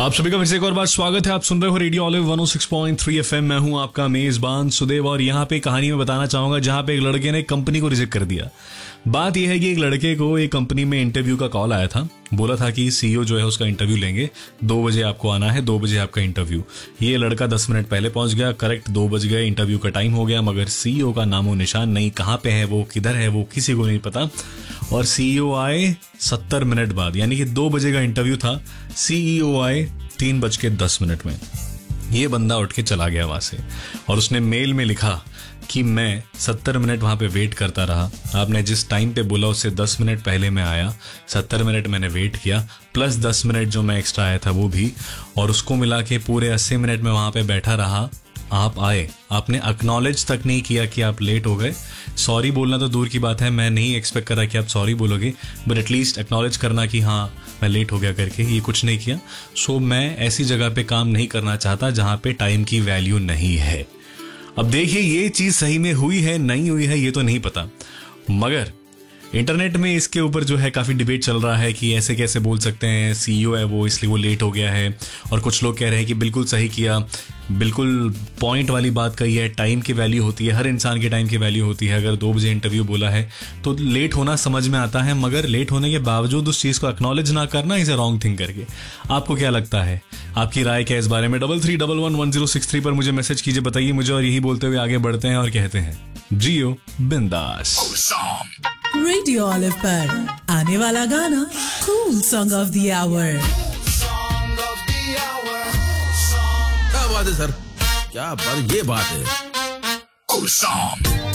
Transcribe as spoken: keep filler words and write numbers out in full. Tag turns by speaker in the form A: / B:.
A: आप सभी का फिर से एक और बार स्वागत है। आप सुन रहे हो रेडियो ऑलिव वन ओ सिक्स पॉइंट थ्री एफएम। मैं हूं आपका मेजबान सुदेव और यहाँ पे कहानी में बताना चाहूंगा जहां पे एक लड़के ने कंपनी को रिजेक्ट कर दिया। बात यह है कि एक लड़के को एक कंपनी में इंटरव्यू का कॉल आया था। बोला था कि सीईओ जो है उसका इंटरव्यू लेंगे, दो बजे आपको आना है, दो बजे आपका इंटरव्यू। ये लड़का दस मिनट पहले पहुंच गया, करेक्ट दो बज गए, इंटरव्यू का टाइम हो गया, मगर सीईओ का नामो निशान नहीं। कहाँ पे है वो, किधर है वो, किसी को नहीं पता। और सीईओ आए सत्तर मिनट बाद, यानी कि दो बजे का इंटरव्यू था, सीईओ आए तीन बज के दस मिनट में। ये बंदा उठ के चला गया वहां से और उसने मेल में लिखा कि मैं सत्तर मिनट वहां पे वेट करता रहा। आपने जिस टाइम पे बोला उससे दस मिनट पहले मैं आया, सत्तर मिनट मैंने वेट किया, प्लस दस मिनट जो मैं एक्स्ट्रा आया था वो भी, और उसको मिला के पूरे अस्सी मिनट में वहां पे बैठा रहा। आप आए, आपने एक्नॉलेज तक नहीं किया कि आप लेट हो गए। सॉरी बोलना तो दूर की बात है, मैं नहीं एक्सपेक्ट कर रहा कि आप सॉरी बोलोगे, बट एटलीस्ट एक्नॉलेज करना कि हाँ मैं लेट हो गया करके, ये कुछ नहीं किया। सो मैं ऐसी जगह पे काम नहीं करना चाहता जहां पे टाइम की वैल्यू नहीं है। अब देखिए ये चीज सही में हुई है नहीं हुई है ये तो नहीं पता, मगर इंटरनेट में इसके ऊपर जो है काफी डिबेट चल रहा है कि ऐसे कैसे बोल सकते हैं, सीईओ है वो इसलिए वो लेट हो गया है। और कुछ लोग कह रहे हैं कि बिल्कुल सही किया, बिल्कुल पॉइंट वाली बात कही है, टाइम की वैल्यू होती है, हर इंसान के टाइम की वैल्यू होती है। अगर दो बजे इंटरव्यू बोला है तो लेट होना समझ में आता है, मगर लेट होने के बावजूद उस चीज को एक्नॉलेज ना करना इसे रॉन्ग थिंग करके। आपको क्या लगता है, आपकी राय क्या इस बारे में? Double three double one one zero six three पर मुझे मैसेज कीजिए, बताइए मुझे। और यही बोलते हुए आगे बढ़ते हैं और कहते हैं जियो बिंदास।
B: रेडियो ऑलिव पर आने वाला गाना cool song of the our.
C: क्या बात है सर, क्या बात, ये बात है।